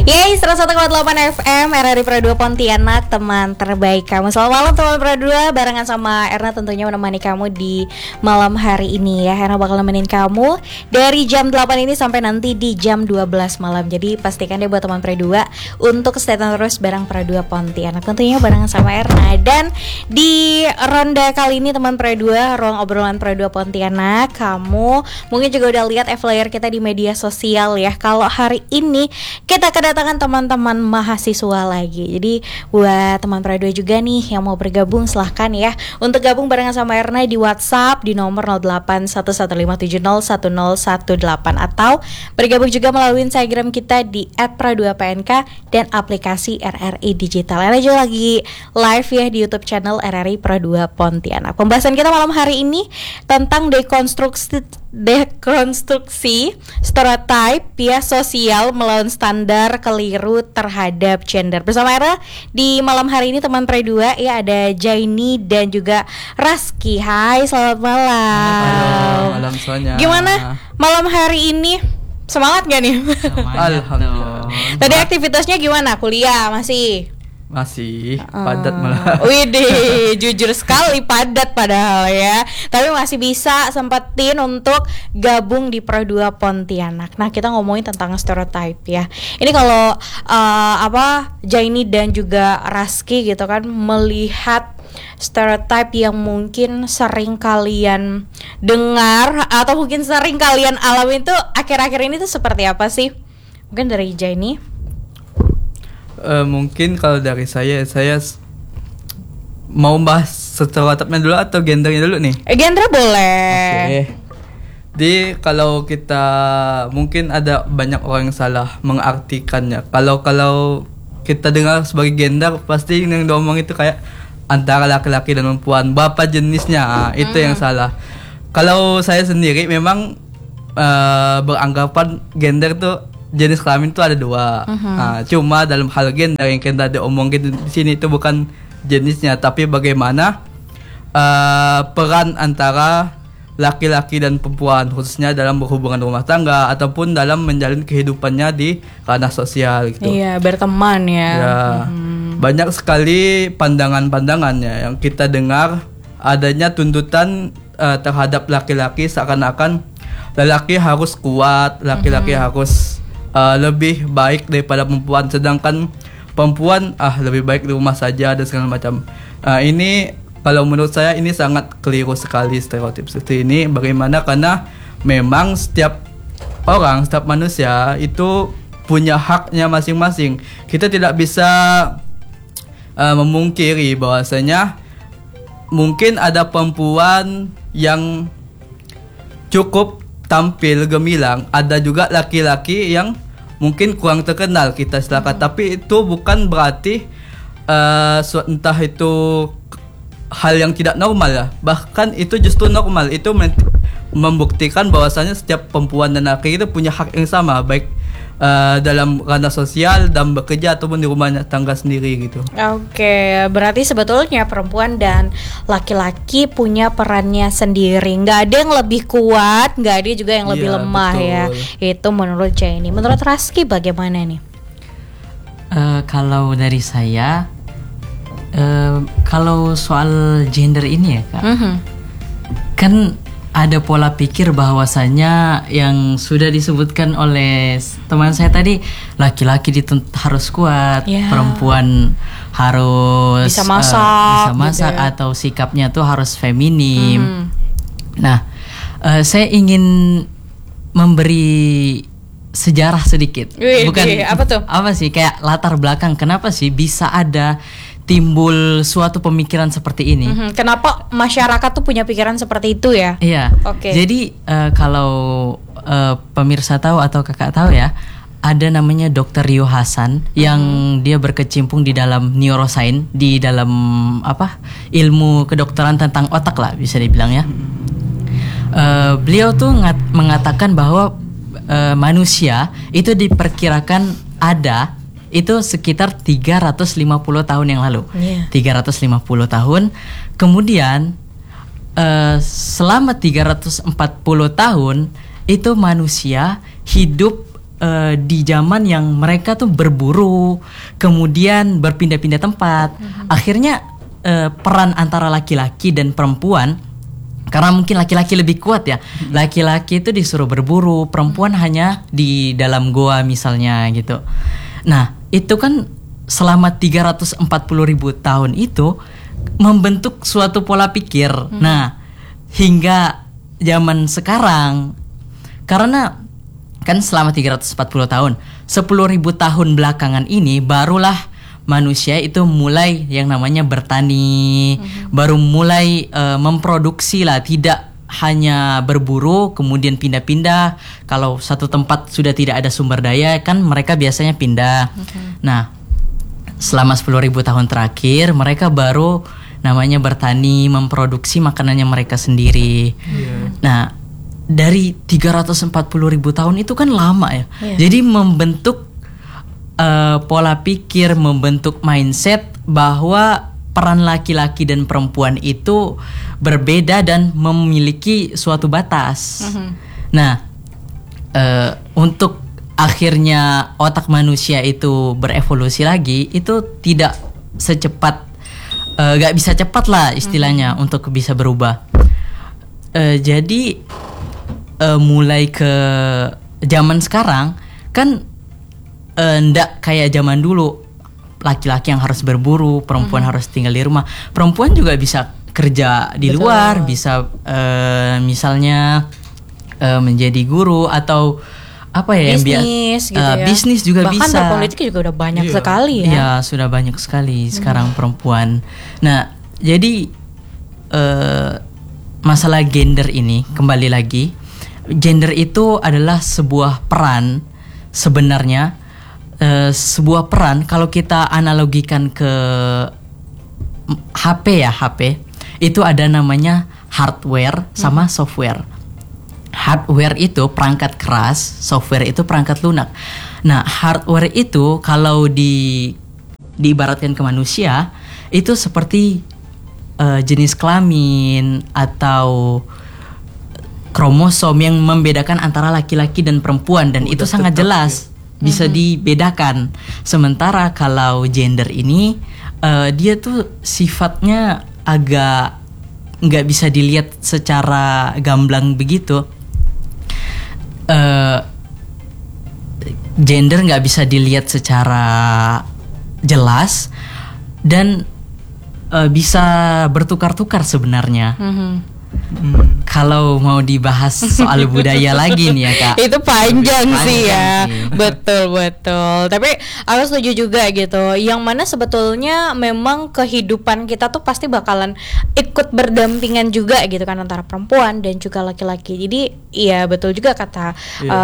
Yeay, 101,8 FM RRI Pro 2 Pontianak, teman terbaik kamu. Selamat malam teman Pro 2, barengan sama Erna tentunya menemani kamu di malam hari ini ya. Erna bakal nemenin kamu dari jam 8 ini sampai nanti di jam 12 malam. Jadi pastikan deh buat teman Pro 2 untuk stay tune terus bareng Pro 2 Pontianak, tentunya barengan sama Erna. Dan di ronda kali ini teman Pro 2, ruang obrolan Pro 2 Pontianak, kamu mungkin juga udah lihat flyer kita di media sosial ya. Kalau hari ini kita kedatangan teman-teman mahasiswa lagi. Jadi buat teman Pro 2 juga nih yang mau bergabung, silahkan ya untuk gabung barengan sama Erna di WhatsApp di nomor 081115701018 atau bergabung juga melalui Instagram kita di @pro2pnk dan aplikasi RRI Digital. Erna juga lagi live ya di YouTube channel RRI Pro 2 Pontianak. Pembahasan kita malam hari ini tentang dekonstruksi stereotip ya sosial melawan standar keliru terhadap gender. Bersama Era di malam hari ini teman Pro 2 ya, ada Jaini dan juga Raski. Hai, selamat malam. Halo, malam Sonya. Gimana malam hari ini? Semangat gak nih? Alhamdulillah. Tadi aktivitasnya gimana? Kuliah masih padat malah. Widih, jujur sekali padat padahal ya. Tapi masih bisa sempetin untuk gabung di Pro 2 Pontianak. Nah, kita ngomongin tentang stereotype ya. Ini kalau Jaini dan juga Raski gitu kan melihat stereotype yang mungkin sering kalian dengar atau mungkin sering kalian alami itu akhir-akhir ini tuh seperti apa sih? Mungkin dari Jaini. Mungkin kalau dari saya mau bahas stereotipnya dulu atau gendernya dulu nih? Gender boleh. Oke. Jadi kalau kita mungkin ada banyak orang yang salah mengartikannya. Kalau kita dengar sebagai gender pasti yang diomong itu kayak antara laki-laki dan perempuan, berapa jenisnya, itu yang salah. Kalau saya sendiri memang beranggapan gender tuh jenis kelamin itu ada 2. Cuma dalam hal gender yang kita diomongin di sini itu bukan jenisnya, tapi bagaimana peran antara laki-laki dan perempuan, khususnya dalam berhubungan rumah tangga ataupun dalam menjalin kehidupannya di ranah sosial gitu. Iya, berteman ya. Banyak sekali pandangan-pandangannya yang kita dengar, adanya tuntutan terhadap laki-laki seakan-akan laki harus kuat, laki-laki harus lebih baik daripada perempuan, sedangkan perempuan lebih baik di rumah saja dan segala macam. Ini kalau menurut saya ini sangat keliru sekali stereotip seperti ini. Bagaimana? Karena memang setiap orang, setiap manusia itu punya haknya masing-masing. Kita tidak bisa memungkiri bahwasanya mungkin ada perempuan yang cukup tampil gemilang, ada juga laki-laki yang mungkin kurang terkenal kita silakan, tapi itu bukan berarti entah itu hal yang tidak normal ya, bahkan itu justru normal. Itu membuktikan bahwasanya setiap perempuan dan laki itu punya hak yang sama, baik dalam ranah sosial dan bekerja ataupun di rumah tangga sendiri gitu. Oke, berarti sebetulnya perempuan dan laki-laki punya perannya sendiri. Nggak ada yang lebih kuat, nggak ada juga yang lebih lemah, betul. Ya. Itu menurut Jaini. Menurut Raski bagaimana nih? Kalau dari saya, kalau soal gender ini ya Kak, kan ada pola pikir bahwasanya yang sudah disebutkan oleh teman saya tadi, laki-laki harus kuat, perempuan harus bisa masak gitu ya. Atau sikapnya tuh harus feminim. Nah, saya ingin memberi sejarah sedikit. Bukan apa tuh? Apa sih, kayak latar belakang kenapa sih bisa ada timbul suatu pemikiran seperti ini. Kenapa masyarakat tuh punya pikiran seperti itu ya? Iya. Jadi kalau pemirsa tahu atau kakak tahu ya, ada namanya Dr. Rio Hasan yang dia berkecimpung di dalam neuroscience, di dalam ilmu kedokteran tentang otak lah bisa dibilang ya. Beliau tuh mengatakan bahwa manusia itu diperkirakan ada itu sekitar 350 tahun yang lalu. 350 tahun. Kemudian selama 340 tahun itu manusia hidup di zaman yang mereka tuh berburu, kemudian berpindah-pindah tempat. Akhirnya peran antara laki-laki dan perempuan, karena mungkin laki-laki lebih kuat ya. Laki-laki itu disuruh berburu, perempuan hanya di dalam goa misalnya gitu. Nah, itu kan selama 340.000 tahun itu membentuk suatu pola pikir. Nah, hingga zaman sekarang, karena kan selama 340 tahun, 10.000 tahun belakangan ini barulah manusia itu mulai yang namanya bertani, baru mulai memproduksi lah, tidak hanya berburu kemudian pindah-pindah. Kalau satu tempat sudah tidak ada sumber daya kan mereka biasanya pindah. Nah, selama 10.000 tahun terakhir mereka baru namanya bertani, memproduksi makanannya mereka sendiri. Nah, dari 340.000 tahun itu kan lama ya. Jadi membentuk pola pikir, membentuk mindset bahwa peran laki-laki dan perempuan itu berbeda dan memiliki suatu batas. Nah, untuk akhirnya otak manusia itu berevolusi lagi, itu tidak secepat, gak bisa cepat lah istilahnya untuk bisa berubah. Jadi mulai ke zaman sekarang kan ndak kayak zaman dulu, laki-laki yang harus berburu, perempuan harus tinggal di rumah. Perempuan juga bisa kerja di luar, bisa misalnya menjadi guru atau apa ya, bisnis gitu ya. Bisnis juga bahkan bisa. Bahkan berpolitik juga udah banyak sekali ya. Iya, sudah banyak sekali sekarang perempuan. Nah, jadi masalah gender ini kembali lagi, gender itu adalah sebuah peran sebenarnya. Sebuah peran kalau kita analogikan ke HP ya, HP itu ada namanya hardware sama software. Hardware itu perangkat keras, software itu perangkat lunak. Nah, hardware itu kalau diibaratkan ke manusia itu seperti jenis kelamin atau kromosom yang membedakan antara laki-laki dan perempuan, dan itu sangat jelas. Bisa dibedakan. Sementara kalau gender ini dia tuh sifatnya agak nggak bisa dilihat secara gamblang begitu. Gender nggak bisa dilihat secara jelas dan bisa bertukar-tukar sebenarnya. Kalau mau dibahas soal budaya lagi nih ya Kak, itu panjang sih ya. sih. Betul. Tapi aku setuju juga gitu. Yang mana sebetulnya memang kehidupan kita tuh pasti bakalan ikut berdampingan juga gitu kan, antara perempuan dan juga laki-laki. Jadi iya betul juga kata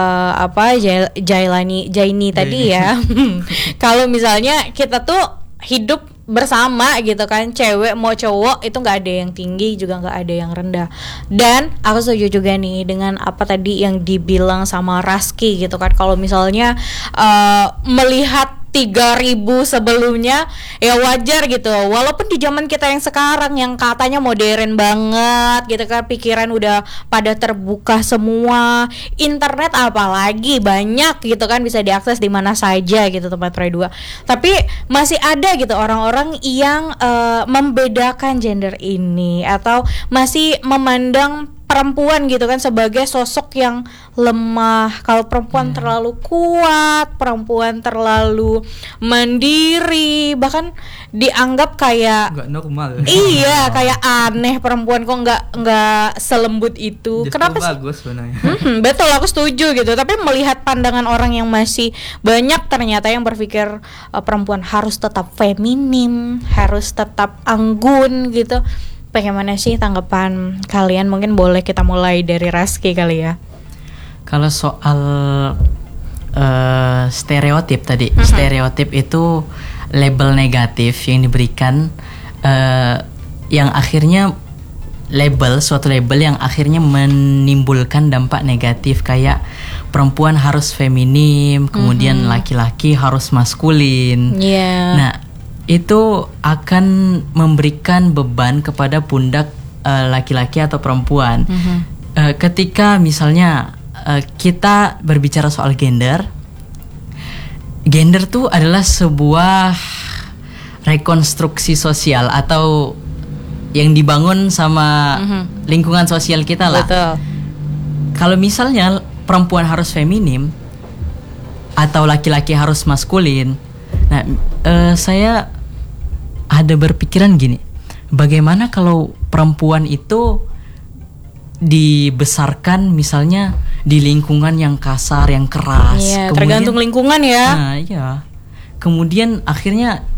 Jaini tadi ya. Kalau misalnya kita tuh hidup bersama gitu kan, cewek mau cowok itu nggak ada yang tinggi juga nggak ada yang rendah. Dan aku setuju juga nih dengan apa tadi yang dibilang sama Raski gitu kan, kalau misalnya melihat 3.000 sebelumnya ya wajar gitu, walaupun di zaman kita yang sekarang yang katanya modern banget gitu kan, pikiran udah pada terbuka semua, internet apalagi banyak gitu kan, bisa diakses di mana saja gitu tempat Pre2. Tapi masih ada gitu orang-orang yang membedakan gender ini atau masih memandang perempuan gitu kan sebagai sosok yang lemah. Kalau perempuan terlalu kuat, perempuan terlalu mandiri, bahkan dianggap kayak nggak normal. Iya, kayak aneh, perempuan kok nggak selembut itu. Justru kenapa sih? bagus sebenarnya. Betul, aku setuju gitu. Tapi melihat pandangan orang yang masih banyak ternyata yang berpikir perempuan harus tetap feminim, harus tetap anggun gitu. Bagaimana sih tanggapan kalian? Mungkin boleh kita mulai dari Raski kali ya. Kalau soal stereotip tadi, stereotip itu label negatif yang diberikan, yang akhirnya suatu label yang akhirnya menimbulkan dampak negatif, kayak perempuan harus feminim, kemudian laki-laki harus maskulin. Nah, itu akan memberikan beban kepada pundak laki-laki atau perempuan. Ketika misalnya kita berbicara soal gender, gender tuh adalah sebuah rekonstruksi sosial atau yang dibangun sama lingkungan sosial kita lah. Betul. Kalau misalnya perempuan harus feminim atau laki-laki harus maskulin, nah saya ada berpikiran gini, bagaimana kalau perempuan itu dibesarkan misalnya di lingkungan yang kasar, yang keras. Iya, tergantung lingkungan ya. Nah, iya. Kemudian akhirnya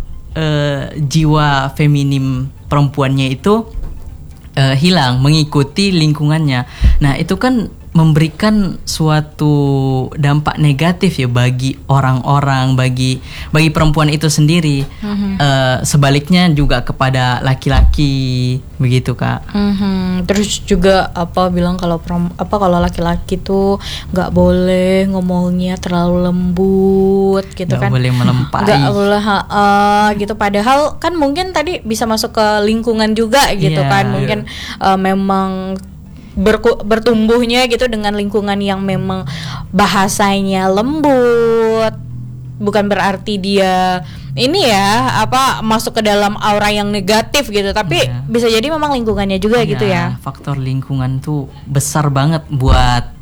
jiwa feminim perempuannya itu hilang mengikuti lingkungannya. Nah, itu kan memberikan suatu dampak negatif ya bagi orang-orang, bagi perempuan itu sendiri. Sebaliknya juga kepada laki-laki, begitu Kak. Terus juga bilang kalau kalau laki-laki tuh nggak boleh ngomongnya terlalu lembut gitu Nggak kan, boleh melempai. nggak boleh gitu. Padahal kan mungkin tadi bisa masuk ke lingkungan juga gitu Iya. kan, mungkin memang bertumbuhnya gitu dengan lingkungan yang memang bahasanya lembut, bukan berarti dia ini ya masuk ke dalam aura yang negatif gitu, tapi Iya. bisa jadi memang lingkungannya juga gitu ya. Faktor lingkungan tuh besar banget buat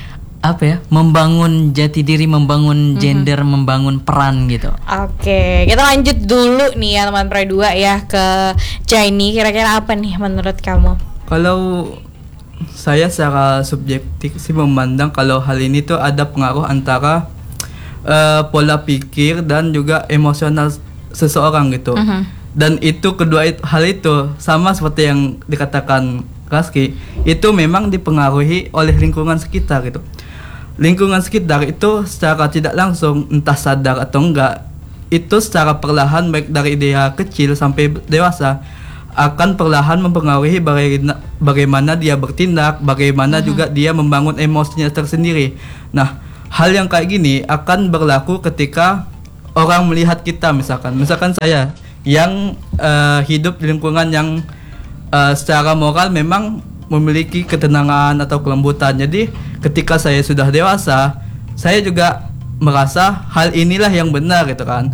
membangun jati diri, membangun gender, membangun peran gitu. Oke, kita lanjut dulu nih ya teman Pre 2 ya ke Jaini. Kira-kira apa nih menurut kamu? Kalau saya secara subjektif sih memandang kalau hal ini tuh ada pengaruh antara pola pikir dan juga emosional seseorang gitu. Dan itu kedua hal itu sama seperti yang dikatakan Raski, itu memang dipengaruhi oleh lingkungan sekitar gitu. Lingkungan sekitar itu secara tidak langsung, entah sadar atau enggak, itu secara perlahan baik dari dia kecil sampai dewasa akan perlahan mempengaruhi bagaimana dia bertindak, bagaimana juga dia membangun emosinya tersendiri. Nah, hal yang kayak gini akan berlaku ketika orang melihat kita, misalkan saya yang hidup di lingkungan yang secara moral memang memiliki ketenangan atau kelembutan. Jadi ketika saya sudah dewasa, saya juga merasa hal inilah yang benar gitu kan.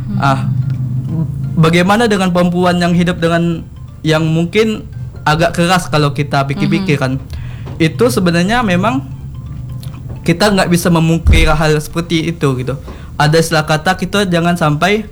Bagaimana dengan perempuan yang hidup dengan yang mungkin agak keras kalau kita pikir-pikir kan, itu sebenarnya memang kita nggak bisa memungkiri hal seperti itu gitu. Ada istilah kata kita jangan sampai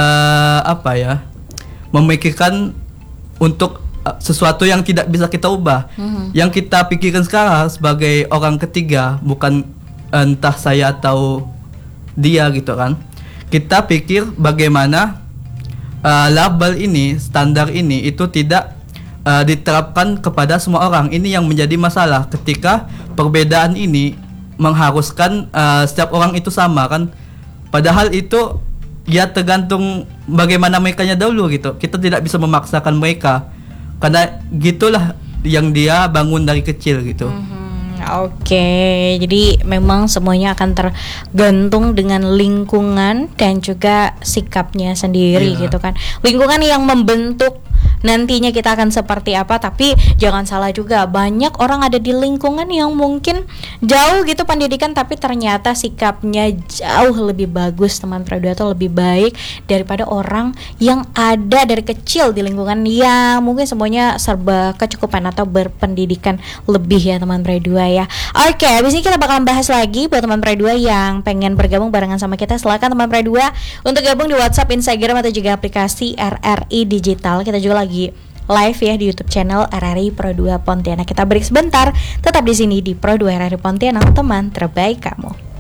memikirkan untuk sesuatu yang tidak bisa kita ubah. Yang kita pikirkan sekarang sebagai orang ketiga, bukan entah saya atau dia gitu kan. Kita pikir bagaimana label ini, standar ini itu tidak diterapkan kepada semua orang. Ini yang menjadi masalah ketika perbedaan ini mengharuskan setiap orang itu sama kan. Padahal itu ya tergantung bagaimana merekanya dahulu gitu. Kita tidak bisa memaksakan mereka karena gitulah yang dia bangun dari kecil gitu. Oke, jadi memang semuanya akan tergantung dengan lingkungan dan juga sikapnya sendiri gitu kan. Lingkungan yang membentuk nantinya kita akan seperti apa, tapi jangan salah juga, banyak orang ada di lingkungan yang mungkin jauh gitu pendidikan tapi ternyata sikapnya jauh lebih bagus teman Pre 2 atau lebih baik daripada orang yang ada dari kecil di lingkungan yang mungkin semuanya serba kecukupan atau berpendidikan lebih ya teman Pre 2 ya. Oke, habis ini kita bakalan bahas lagi buat teman Pre 2 yang pengen bergabung barengan sama kita. Silakan teman Pre 2 untuk gabung di WhatsApp, Instagram atau juga aplikasi RRI Digital. Kita juga lagi live ya di YouTube channel RRI Pro 2 Pontianak. Kita break sebentar, tetap di sini di Pro 2 RRI Pontianak, teman terbaik kamu.